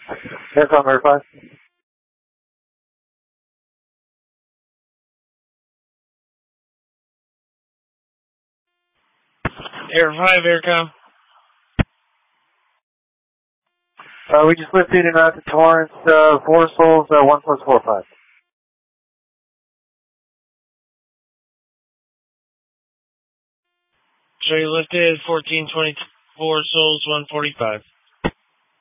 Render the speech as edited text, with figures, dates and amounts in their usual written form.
Aircom Air 5. Air 5, Aircom. We just lifted in out to Torrance, 4 souls, 1+45. So you lifted 1424 souls, 145.